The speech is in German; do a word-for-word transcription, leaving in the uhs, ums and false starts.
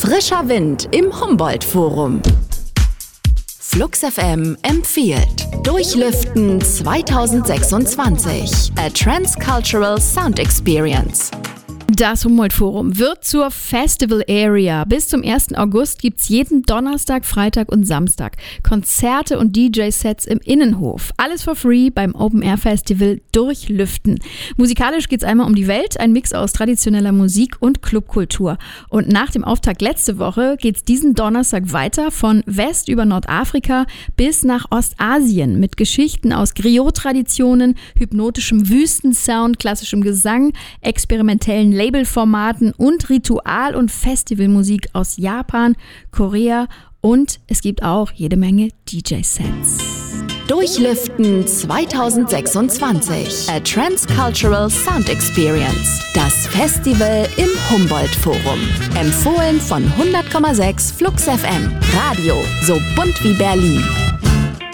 Frischer Wind im Humboldt-Forum. Flux F M empfiehlt Durchlüften zwanzig sechsundzwanzig. A Transcultural Sound Experience. Das Humboldt-Forum wird zur Festival Area. Bis zum ersten August gibt's jeden Donnerstag, Freitag und Samstag Konzerte und D J-Sets im Innenhof. Alles for free beim Open-Air-Festival Durchlüften. Musikalisch geht's einmal um die Welt, ein Mix aus traditioneller Musik und Clubkultur. Und nach dem Auftakt letzte Woche geht's diesen Donnerstag weiter von West über Nordafrika bis nach Ostasien mit Geschichten aus Griot-Traditionen, hypnotischem Wüstensound, klassischem Gesang, experimentellen Labelformaten und Ritual- und Festivalmusik aus Japan, Korea und es gibt auch jede Menge D J-Sets. Durchlüften zwanzig sechsundzwanzig. A Transcultural Sound Experience. Das Festival im Humboldt-Forum. Empfohlen von hundert Komma sechs Flux F M. Radio, so bunt wie Berlin.